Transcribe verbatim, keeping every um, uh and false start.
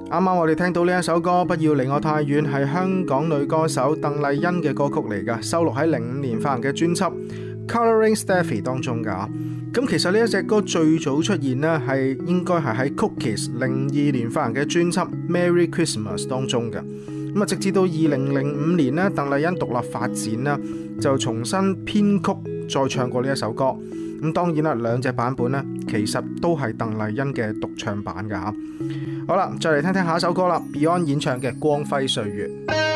啱啱我哋聽到呢一首歌《不要離我太遠》，係香港女歌手鄧麗欣嘅歌曲嚟㗎，收錄喺零五年發行嘅專輯《Colouring Steffi》當中㗎。咁其實呢一隻歌最早出現呢，係應該係喺 Cookies 零二年發行嘅專輯《Merry Christmas》當中嘅。咁啊，直至到二零零五年呢，鄧麗欣獨立發展啦，就重新編曲再唱過呢一首歌。咁當然啦，兩隻版本呢，其實都係鄧麗欣嘅獨唱版㗎嚇。好啦，再嚟聽聽下一首歌啦，Beyond 演唱嘅《光輝歲月》。